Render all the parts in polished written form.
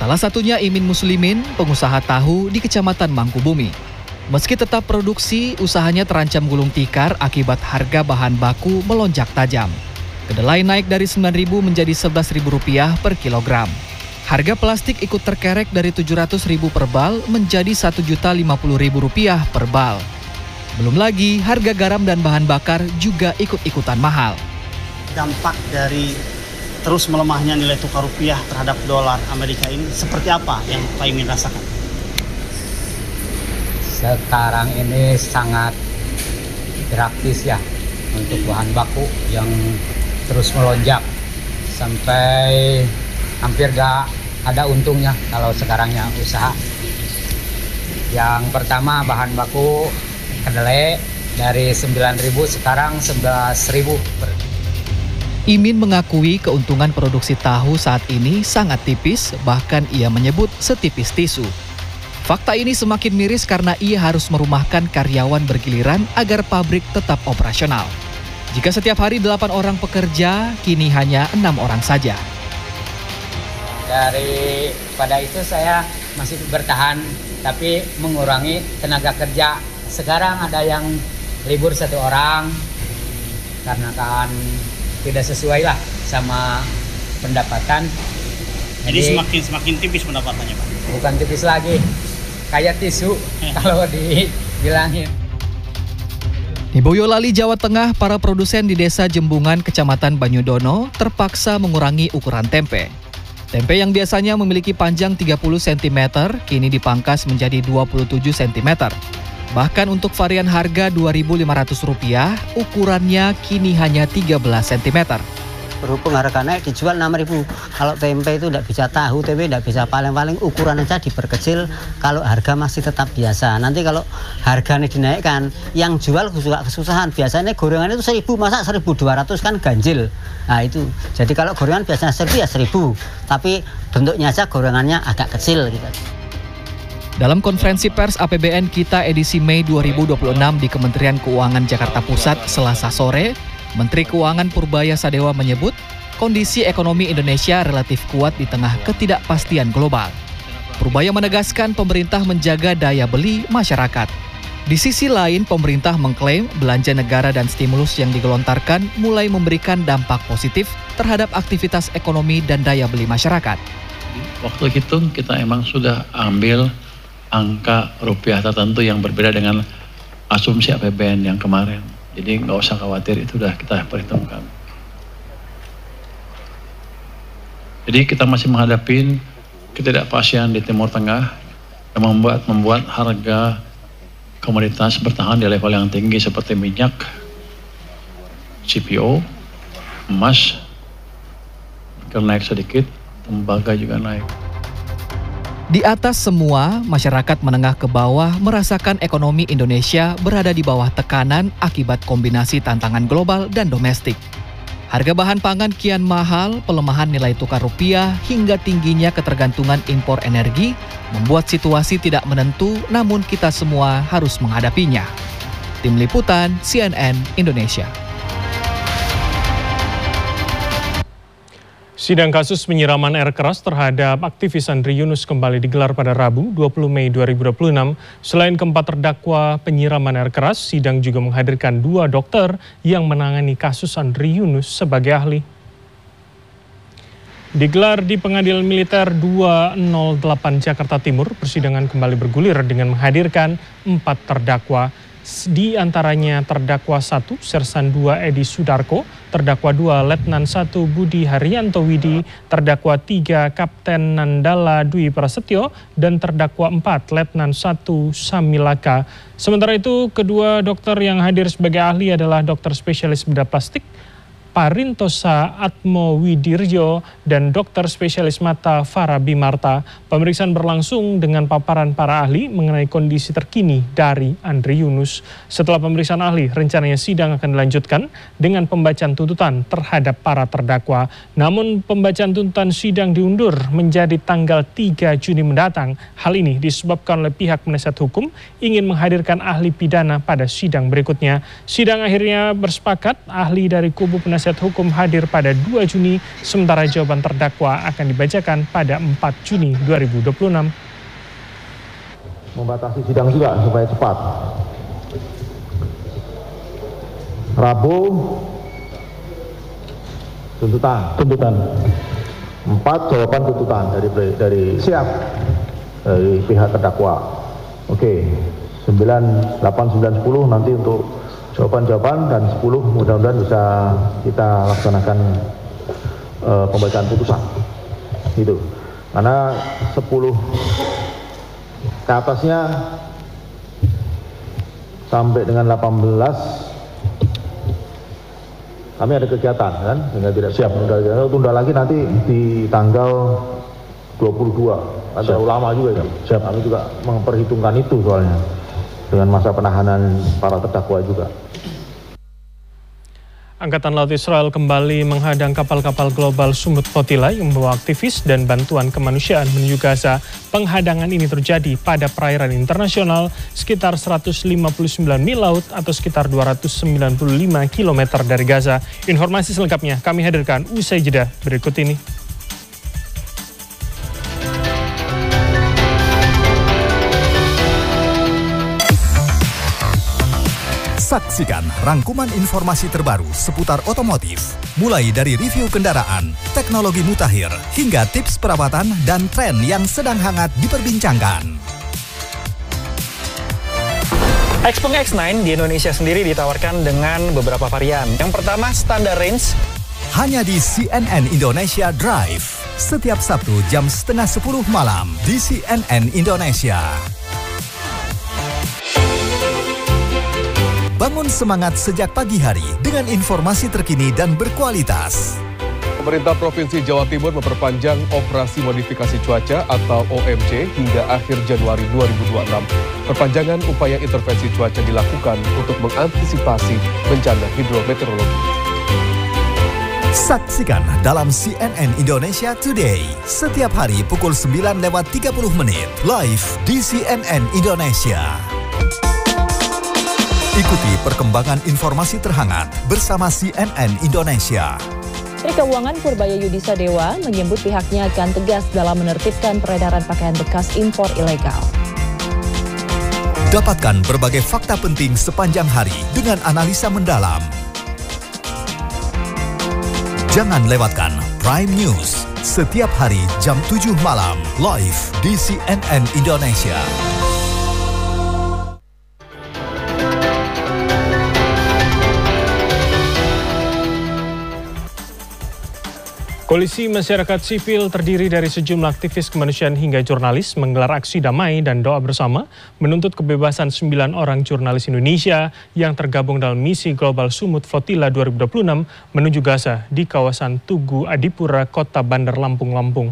Salah satunya Imin Muslimin, pengusaha tahu di Kecamatan Mangkubumi. Meski tetap produksi, usahanya terancam gulung tikar akibat harga bahan baku melonjak tajam. Kedelai naik dari Rp9.000 menjadi Rp11.000 per kilogram. Harga plastik ikut terkerek dari Rp700.000 per bal menjadi Rp1.050.000 per bal. Belum lagi harga garam dan bahan bakar juga ikut-ikutan mahal. Dampak dari terus melemahnya nilai tukar rupiah terhadap dolar Amerika ini seperti apa yang Pak Imin rasakan? Sekarang ini sangat drastis ya untuk bahan baku yang terus melonjak sampai hampir gak ada untungnya kalau sekarangnya usaha. Yang pertama bahan baku kedelai dari Rp9.000 sekarang Rp11.000. Imin mengakui keuntungan produksi tahu saat ini sangat tipis, bahkan ia menyebut setipis tisu. Fakta ini semakin miris karena ia harus merumahkan karyawan bergiliran agar pabrik tetap operasional. Jika setiap hari 8 orang pekerja, kini hanya 6 orang saja. Daripada itu saya masih bertahan, tapi mengurangi tenaga kerja. Sekarang ada yang libur 1 orang, karena kan tidak sesuai lah sama pendapatan. Jadi semakin tipis pendapatannya, Pak? Bukan tipis lagi, kayak tisu kalau dibilangin. Di Boyolali, Jawa Tengah, para produsen di Desa Jembungan, Kecamatan Banyudono, terpaksa mengurangi ukuran tempe. Tempe yang biasanya memiliki panjang 30 cm, kini dipangkas menjadi 27 cm. Bahkan untuk varian harga Rp2.500, ukurannya kini hanya 13 cm. Berhubung harga naik dijual Rp6.000. Kalau tempe itu tidak bisa tahu, tempe tidak bisa paling-paling ukuran aja diperkecil kalau harga masih tetap biasa. Nanti kalau harganya dinaikkan, yang jual juga kesusahan. Biasanya gorengan itu 1.000, masa 1.200 kan ganjil. Nah itu, jadi kalau gorengan biasanya 1.000 ya 1.000. Tapi bentuknya aja gorengannya agak kecil gitu. Dalam konferensi pers APBN Kita edisi Mei 2026 di Kementerian Keuangan Jakarta Pusat Selasa sore, Menteri Keuangan Purbaya Sadewa menyebut kondisi ekonomi Indonesia relatif kuat di tengah ketidakpastian global. Purbaya menegaskan pemerintah menjaga daya beli masyarakat. Di sisi lain, pemerintah mengklaim belanja negara dan stimulus yang digelontarkan mulai memberikan dampak positif terhadap aktivitas ekonomi dan daya beli masyarakat. Waktu hitung kita emang sudah ambil angka rupiah tertentu yang berbeda dengan asumsi APBN yang kemarin. Jadi nggak usah khawatir, itu sudah kita perhitungkan. Jadi kita masih menghadapi ketidakpastian di Timur Tengah yang membuat harga komoditas bertahan di level yang tinggi seperti minyak, CPO, emas, naik sedikit, tembaga juga naik. Di atas semua, masyarakat menengah ke bawah merasakan ekonomi Indonesia berada di bawah tekanan akibat kombinasi tantangan global dan domestik. Harga bahan pangan kian mahal, pelemahan nilai tukar rupiah, hingga tingginya ketergantungan impor energi membuat situasi tidak menentu, namun kita semua harus menghadapinya. Tim Liputan CNN Indonesia. Sidang kasus penyiraman air keras terhadap aktivis Andri Yunus kembali digelar pada Rabu 20 Mei 2026. Selain keempat terdakwa penyiraman air keras, sidang juga menghadirkan 2 dokter yang menangani kasus Andri Yunus sebagai ahli. Digelar di Pengadilan Militer 208 Jakarta Timur, persidangan kembali bergulir dengan menghadirkan 4 terdakwa. Di antaranya terdakwa 1 Sersan 2 Edi Sudarko, terdakwa 2 Letnan 1 Budi Haryanto Widi, terdakwa 3 Kapten Nandala Dwi Prasetyo, dan terdakwa 4 Letnan 1 Samilaka. Sementara itu, kedua dokter yang hadir sebagai ahli adalah dokter spesialis bedah plastik Parintosa Atmo Widirjo dan dokter spesialis mata Farah Bimarta. Pemeriksaan berlangsung dengan paparan para ahli mengenai kondisi terkini dari Andri Yunus. Setelah pemeriksaan ahli, rencananya sidang akan dilanjutkan dengan pembacaan tuntutan terhadap para terdakwa. Namun pembacaan tuntutan sidang diundur menjadi tanggal 3 Juni mendatang. Hal ini disebabkan oleh pihak penasihat hukum ingin menghadirkan ahli pidana pada sidang berikutnya. Sidang akhirnya bersepakat ahli dari kubu penasihat penasihat hukum hadir pada 2 Juni, sementara jawaban terdakwa akan dibacakan pada 4 Juni 2026. Membatasi sidang juga supaya cepat. Rabu tuntutan 4 jawaban tuntutan dari pihak terdakwa. Oke, 9, 8, 9, 10 nanti untuk jawaban dan 10 mudah-mudahan bisa kita laksanakan pembacaan putusan. Gitu. Karena 10 ke atasnya sampai dengan 18 kami ada kegiatan kan, sehingga tidak siap. Tunda lagi nanti di tanggal 22. Ada ulama juga kan. Siap. Kami juga memperhitungkan itu soalnya dengan masa penahanan para terdakwa juga. Angkatan Laut Israel kembali menghadang kapal-kapal global Sumut Flotilla yang membawa aktivis dan bantuan kemanusiaan menuju Gaza. Penghadangan ini terjadi pada perairan internasional sekitar 159 mil laut atau sekitar 295 km dari Gaza. Informasi selengkapnya kami hadirkan usai jeda berikut ini. Saksikan rangkuman informasi terbaru seputar otomotif, mulai dari review kendaraan, teknologi mutakhir, hingga tips perawatan dan tren yang sedang hangat diperbincangkan. Xpeng X9 di Indonesia sendiri ditawarkan dengan beberapa varian. Yang pertama, standar range. Hanya di CNN Indonesia Drive, setiap Sabtu jam 9:30 malam di CNN Indonesia. Bangun semangat sejak pagi hari dengan informasi terkini dan berkualitas. Pemerintah Provinsi Jawa Timur memperpanjang operasi modifikasi cuaca atau OMC hingga akhir Januari 2026. Perpanjangan upaya intervensi cuaca dilakukan untuk mengantisipasi bencana hidrometeorologi. Saksikan dalam CNN Indonesia Today setiap hari pukul 9:30 live di CNN Indonesia. Ikuti perkembangan informasi terhangat bersama CNN Indonesia. Menteri Keuangan Purbaya Sadewa menyebut pihaknya akan tegas dalam menertibkan peredaran pakaian bekas impor ilegal. Dapatkan berbagai fakta penting sepanjang hari dengan analisa mendalam. Jangan lewatkan Prime News setiap hari jam 7 malam live di CNN Indonesia. Koalisi masyarakat sipil terdiri dari sejumlah aktivis kemanusiaan hingga jurnalis menggelar aksi damai dan doa bersama menuntut kebebasan 9 orang jurnalis Indonesia yang tergabung dalam misi Global Sumut Flotilla 2026 menuju Gaza di kawasan Tugu Adipura, Kota Bandar Lampung, Lampung.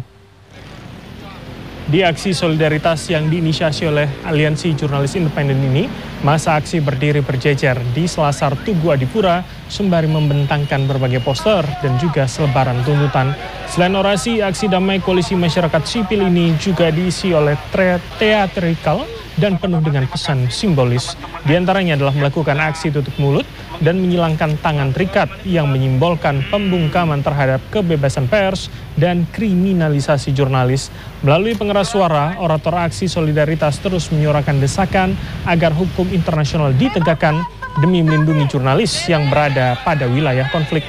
Di aksi solidaritas yang diinisiasi oleh Aliansi Jurnalis Independen ini, masa aksi berdiri berjejer di selasar Tugu Adipura sembari membentangkan berbagai poster dan juga selebaran tuntutan. Selain orasi, aksi damai koalisi masyarakat sipil ini juga diisi oleh teatrikal dan penuh dengan pesan simbolis. Di antaranya adalah melakukan aksi tutup mulut dan menyilangkan tangan terikat yang menyimbolkan pembungkaman terhadap kebebasan pers dan kriminalisasi jurnalis. Melalui pengeras suara, orator aksi solidaritas terus menyuarakan desakan agar hukum internasional ditegakkan demi melindungi jurnalis yang berada pada wilayah konflik.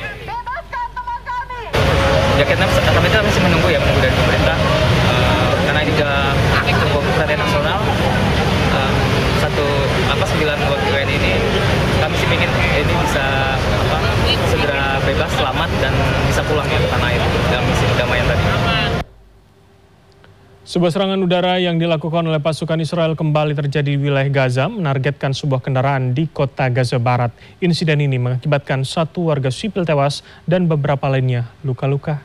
Ya, kita masih menunggu dari pemerintah karena juga sebuah perhatian nasional 9 WNI ini kami sih ingin ini bisa segera bebas, selamat dan bisa pulang ke tanah air dalam misi kedamaian tadi. Sebuah serangan udara yang dilakukan oleh pasukan Israel kembali terjadi di wilayah Gaza menargetkan sebuah kendaraan di kota Gaza Barat. Insiden ini mengakibatkan 1 warga sipil tewas dan beberapa lainnya luka-luka.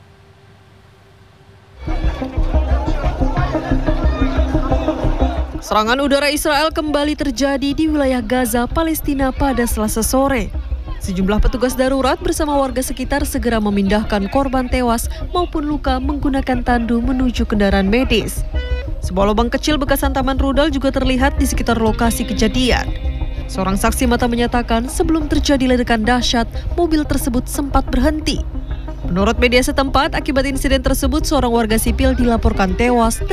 Serangan udara Israel kembali terjadi di wilayah Gaza, Palestina pada Selasa sore. Sejumlah petugas darurat bersama warga sekitar segera memindahkan korban tewas maupun luka menggunakan tandu menuju kendaraan medis. Sebuah lubang kecil bekas hantaman rudal juga terlihat di sekitar lokasi kejadian. Seorang saksi mata menyatakan sebelum terjadi ledakan dahsyat, mobil tersebut sempat berhenti. Menurut media setempat, akibat insiden tersebut seorang warga sipil dilaporkan tewas